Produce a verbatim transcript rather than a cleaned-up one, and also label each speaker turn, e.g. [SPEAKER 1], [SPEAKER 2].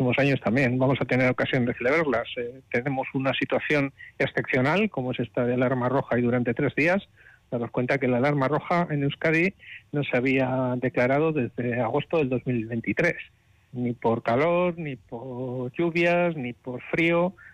[SPEAKER 1] próximos años también vamos a tener ocasión de celebrarlas. Eh, tenemos una situación excepcional, como es esta de alarma roja y durante tres días. Daros cuenta que la alarma roja en Euskadi no se había declarado desde agosto del dos mil veintitrés, ni por calor, ni por lluvias, ni por frío.